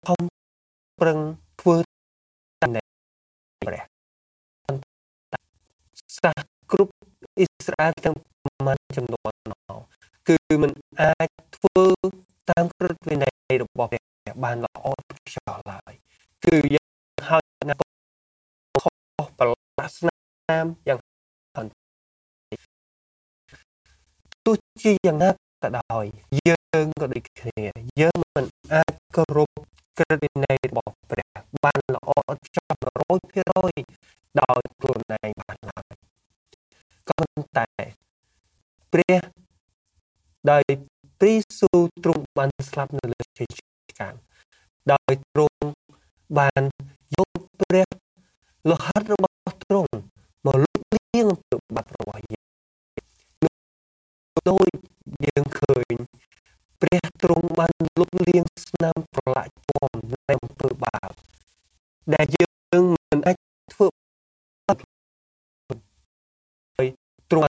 ខំប្រឹងធ្វើតាមនៃព្រះសាសគ្រប់អ៊ីស្រាអែលទាំងប្រមាណចំនួននោះគឺមិនអាចធ្វើតាមក្រឹតវិន័យរបស់ព្រះបានល្អឥតខ្ចោះឡើយគឺយើងហើយណាខុសប្រឡាក់ស្នាមយ៉ាងហន់ទោះជាយ៉ាងណាក៏ដោយយើងក៏ដូចគ្នាយើងមិនអាចគោរពក្រឹតវិន័យរបស់ព្រះបានល្អឥតខ្ចោះ 100% ដោយខ្លួនឯងបានឡើយក៏ប៉ុន្តែព្រះដោយព្រះយេស៊ូវទ្រង់បានស្លាប់នៅលើឈើឆ្កាងដោយទ្រង់បានយកព្រះលោហិតរបស់ទ្រង់មកលុបលាងអំពើបាបរបស់យើងដោយយើងឃើញព្រះទ្រង់បានលុបលាងស្នាមប្រឡាក់ជាប់នៅអំពើបាបដែលយើងមិនអាចធ្វើបានហើយទ្រង់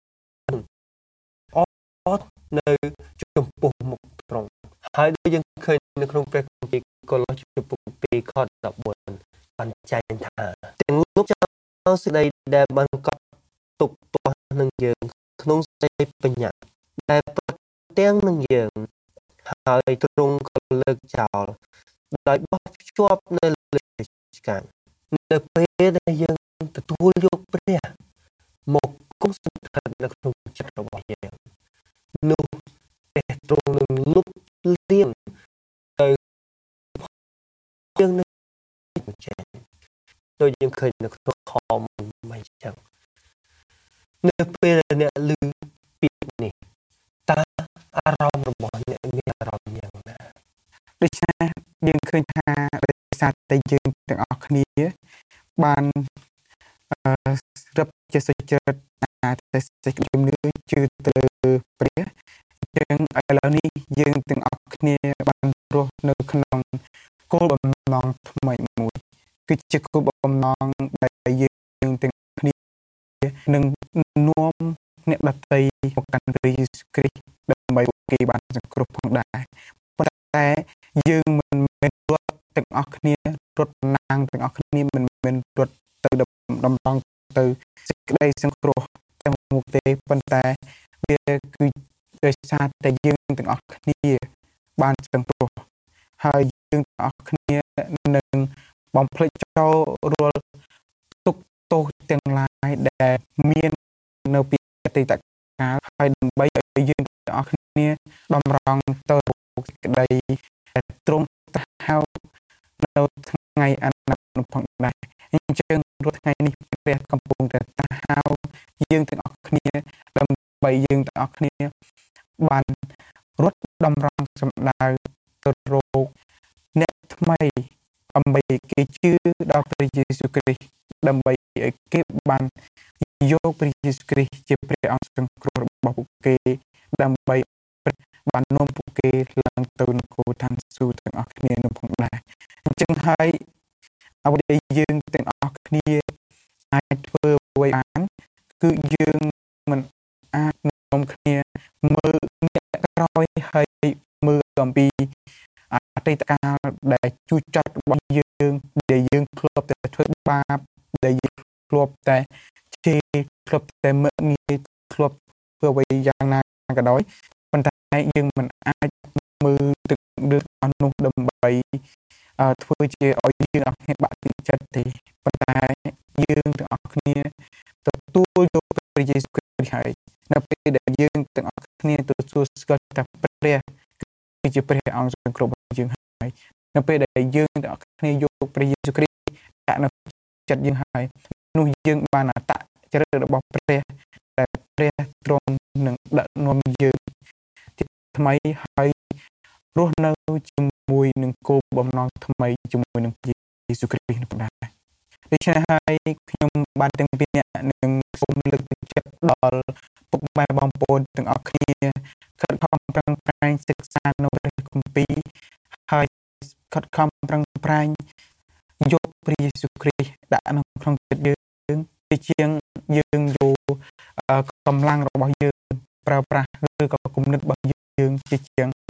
អត់នៅចំពោះមុខទ្រង់ហើយដូចយើងឃើញនៅក្នុងព្រះគម្ពីរកូឡូសជំពូក 2 ខ 14 បានចែងថាទាំងលោកចោលសេចក្តីដែលបានកត់ទុកទាស់នឹងយើងក្នុងសេចក្តីបញ្ញត្តិដែលប្រទាំងនឹងយើងហើយទ្រង់ក៏លើកចោលដោយបោះភ្ជាប់នៅលើឆ្កាងនៅពេលដែលយើងទទួលយកព្រះមកគង់ស្ថិតនៅក្នុងចិត្តរបស់យើងនោះព្រះទ្រង់នឹងលុបលាងទៅយើងនឹងចេះដូចយើងឃើញនៅក្នុងខមមិនចឹងនៅពេលអ្នកឮពាក្យនេះតើអារម្មណ៍របស់អ្នកមានអារម្មណ៍យ៉ាងណាដូច្នេះយើងឃើញថាដោយសារតែយើងទាំងអស់គ្នាបានរឹបជាសុចរិតតែសេចក្តីជំនឿជឿទៅព្រះចឹងឥឡូវនេះយើងទាំងអស់គ្នាបានរស់នៅក្នុងគោលបំណងថ្មីមួយគឺជាគោលបំណងដែលយើងទាំងគ្នានឹងនាំអ្នកដទៃមកកាន់ព្រះយេស៊ូវគ្រីស្ទដើម្បីគេបានសង្គ្រោះផងដែរប៉ុន្តែយើងមិនមែនរត់ទាំងអស់គ្នារត់ណាងទាំងអស់គ្នាមិនមែនរត់ទៅដំណងទៅសេចក្តីសង្គ្រោះទាំងមុខទេប៉ុន្តែវាគឺដោយសារតែយើងទាំងអស់គ្នាបានសង្គ្រោះហើយយើងទាំងអស់គ្នានឹងបំភ្លេចចោលរាល់ទុក្ខទោសទាំងឡាយដែលមាននៅពីអតីតកាលហើយដើម្បីឲ្យយើងទាំងអស់គ្នាតម្រង់ទៅរកសេចក្តីដែលទ្រង់ត្រាស់ហៅនៅថ្ងៃអនាគតផងដែរអញ្ចឹងរាល់ថ្ងៃនេះព្រះកំពុងតែត្រាស់ហៅយើងទាំងអស់គ្នាដើម្បីយើងទាំងអស់គ្នាបានរត់តម្រង់សម្ដៅទៅរកអ្នកថ្មីដើម្បីគេជឿដល់ព្រះយេស៊ូវគ្រីស្ទដើម្បីឲ្យគេបានយកព្រះយេស៊ូវគ្រីស្ទជាព្រះអង្គសង្គ្រោះរបស់ពួកគេដើម្បីបាននាំពួកគេឡើងទៅនគរឋានសួគ៌ទាំងអស់គ្នានោះផងដែរអញ្ចឹងហើយអ្វីដែលយើងទាំងអស់គ្នាអាចធ្វើអ្វីបានគឺយើងមិនអាចនាំគ្នាមើលអ្នកក្រោយហើយមើលអំពីអតីតកាលដែលជួចចត់របស់យើងដែលយើងធ្លាប់តែធ្វើបាបដែលយើងធ្លាប់តែជេរធ្លាប់តែមើលងាយធ្លាប់ធ្វើអ្វីយ៉ាងណាក៏ដោយប៉ុន្តែយើងមិនអាចមើលទឹករឿងអស់នោះដើម្បីធ្វើជាឲ្យយើងអស់គ្នាបាក់ទឹកចិត្តទេប៉ុន្តែយើងទាំងអស់គ្នាទទួលយកព្រះយេស៊ូវគ្រីស្ទហើយនៅពេលដែលយើងទាំងអស់គ្នាទទួលស្គាល់ថាព្រះគឺជាព្រះអង្គសង្គ្រោះរបស់យើងហើយនៅពេលដែលយើងទាំងអស់គ្នាយកព្រះយេស៊ូវគ្រីស្ទដាក់នៅចិត្តយើងហើយនោះយើងបានអត្តចរិតរបស់ព្រះដែលព្រះទ្រង់នឹងដឹកនាំយើងជាថ្មីហើយរស់នៅជាមួយនឹងគោលបំណងថ្មីជាមួយនឹងព្រះយេស៊ូវគ្រីស្ទនោះដែរដូច្នេះហើយខ្ញុំបានទាំងពីរនាក់នឹងសូមលើកទឹកចិត្តដល់ពុកម៉ែបងប្អូនទាំងអស់គ្នាខិតខំប្រឹងប្រែងសិក្សានៅព្រះគម្ពីរហើយខិតខំប្រឹងប្រែងយកព្រះយេស៊ូវគ្រីស្ទដាក់នៅក្នុងចិត្តយើងជាជាងយើងយកកម្លាំងរបស់យើងប្រើប្រាស់ឬក៏គំនិតរបស់យើងជាជាង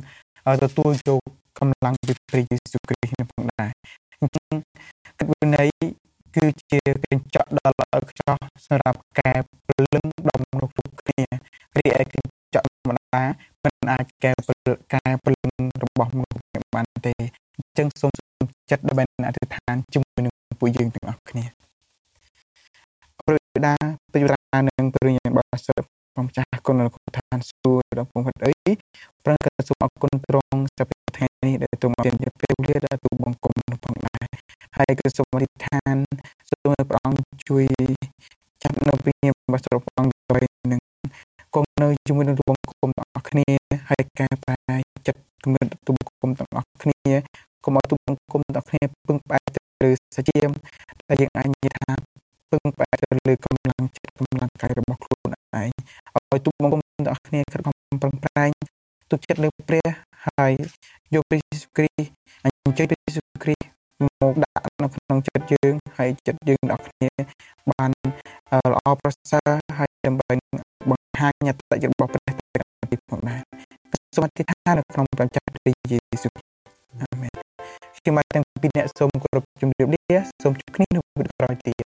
ទទួលយកកម្លាំងពីព្រះយេស៊ូវគ្រីស្ទនេះផងដែរអញ្ចឹងកិត្តវិន័យគឺជាកញ្ចក់ដ៏ល្អឥតខ្ចោះសម្រាប់ការព្រលឹងដល់មនុស្សគ្រប់គ្នារីឯកញ្ចក់ធម្មតាមិនអាចការព្រលឹងរបស់មនុស្សបានទេអញ្ចឹងសូមចិត្តដើម្បីអធិដ្ឋានជាមួយនឹងពួកយើងទាំងអស់គ្នាព្រះបិតាពេជ្ររានឹងព្រះញាណបរិសុទ្ធព្រះម្ចាស់គុណលោកឋានសួគ៌ដល់ពងផិតអីប្រឹងក៏សូមអរគុណទ្រង់សម្រាប់ថ្ងៃនេះដែលទ្រង់បានពេលវេលាដែលទូបង្គំនៅផងដែរហើយក៏សូមអធិដ្ឋានសូមឲ្យព្រះអង្គជួយចាប់នៅពីបរិសុទ្ធព្រះអង្គដើម្បីនឹងគង់នៅជាមួយនឹងទូបង្គំទាំងអស់គ្នាហើយការប្រែចិត្តគំនិតទូបង្គំទាំងអស់គ្នាកុំឲ្យទូបង្គំទាំងអស់គ្នាពឹងផ្អែកទៅលើសជាមដែលយើងអាចនិយាយថាពឹងផ្អែកទៅលើកម្លាំងចិត្តកម្លាំងកាយរបស់ខ្លួនឯងឲ្យទូបង្គំទាំងអស់គ្នាខិតខំប្រឹងប្រែងទុកចិត្តលើព្រះហើយយកព្រះយេស៊ូវគ្រីស្ទអញ្ជើញព្រះយេស៊ូវគ្រីស្ទមកដាក់នៅក្នុងចិត្តយើងហើយចិត្តយើងទាំងអស់គ្នាបានល្អប្រសើរហើយដើម្បីបង្ហាញអត្តចរិតរបស់ព្រះទៅផងដែរសូមអធិដ្ឋាននៅក្នុងព្រះចក្រព្រះយេស៊ូវអាមែនខ្ញុំបាទទាំងពីរអ្នកសូមគោរពជំរាបលាសូមជួបគ្នានៅវីដេអូក្រោយទៀត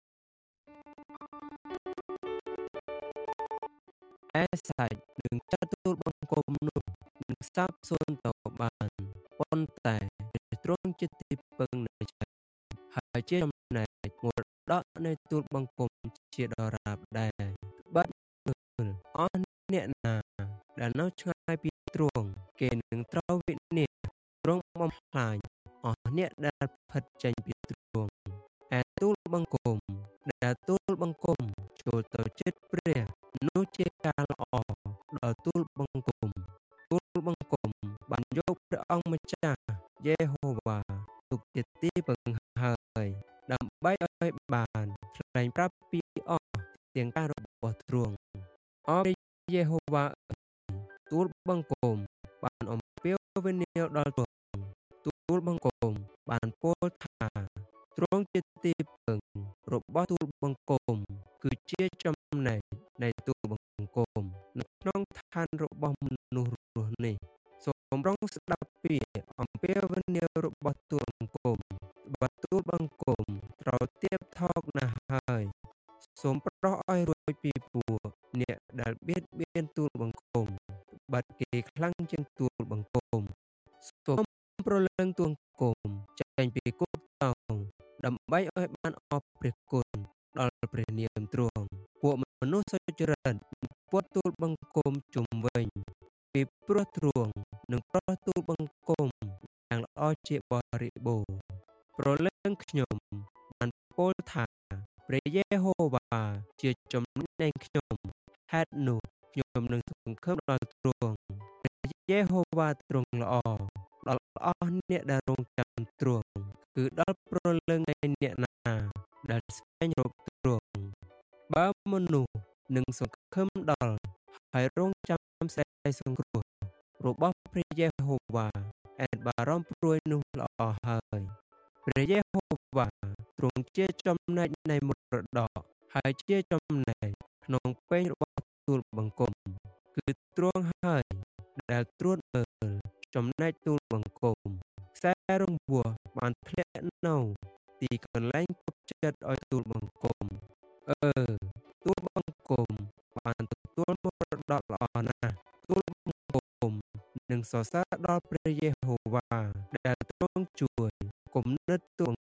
សាច់នឹងចាត់ទូលបង្គំនោះនឹងសាបសូន្យទៅបានប៉ុន្តែទ្រង់ជាទីពឹងនៃចិត្តហើយជាចំណែកមរតកនៃទូលបង្គំជាដរាបដែរបាត់អស់អ្នកណាដែលនៅឆ្ងាយពីទ្រង់គេនឹងត្រូវវិនាសទ្រង់បំផ្លាញអស់អ្នកដែលផិតចេញពីទ្រង់ឯទូលបង្គំដែលទូលបង្គំចូលទៅចិត្តព្រះនោះជាការល្អដល់ទូលបង្គំបានយកព្រះអង្គម្ចាស់យេហូវ៉ាទុកជាទីពឹងហើយដើម្បីឲ្យបានថ្លែងប្រាប់ពីអស់ទាំងការរបស់ទ្រង់អរព្រះយេហូវ៉ាទូលបង្គំបានអំពាវនាវដល់ទ្រង់ទូលបង្គំបានពោលថាទ្រង់ជាទីពឹងរបស់ទូលបង្គំគឺជាចំណែកនៃទូលបង្គំនៅក្នុងឋានរបស់មនុស្សរស់នេះសូមរងស្ដាប់ពីអំពាវនាវរបស់ទូលបង្គំបើទូលបង្គំត្រូវទៀបថោកណាស់ហើយសូមប្រោសឲ្យរួចពីពួកអ្នកដែលបៀតបៀនទូលបង្គំបាត់គេខ្លាំងជាងទូលបង្គំសូមប្រលឹងទូលបង្គំចេញពីគុកតោដើម្បីឲ្យបានអរព្រះគុណដល់ព្រះនាមទ្រង់ពួកមនុស្សសុចរិតពុតទូលបង្គំជុំវិញពីព្រោះទ្រង់នឹងប្រោសទូលបង្គំយ៉ាងល្អជាបរិបូរណ៍ប្រលឹងខ្ញុំបានពោលថាព្រះយេហូវ៉ាជាចំណែកនៃខ្ញុំហេតុនោះខ្ញុំនឹងសង្ឃឹមដល់ទ្រង់ព្រះយេហូវ៉ាទ្រង់ល្អដល់អស់អ្នកដែលរងចាំទ្រង់គឺដល់ប្រលឹងនៃអ្នកណាដែលស្វែងរកទ្រង់បើមនុស្សនឹងសង្ឃឹមដល់ហើយរងចាំសេចក្តីសង្គ្រោះរបស់ព្រះយេហូវ៉ាអែតបារម្ភព្រួយនោះល្អហើយព្រះយេហូវ៉ាទ្រង់ជាចំណែកនៃមរតកហើយជាចំណែកក្នុងពេញរបស់ទូលបង្គំគឺទ្រង់ហើយដែលត្រួតមើលចំណែកទូលបង្គំខ្សែរង្វះបានធ្លាក់នៅទីកន្លែងទុកចិត្តឲ្យទូលបង្គំទូលបង្គំបានទទួលមរតកល្អណាស់ទូលបង្គំនឹងសរសើរដល់ព្រះយេហូវ៉ាដែលទ្រង់ជួយគំនិតទូល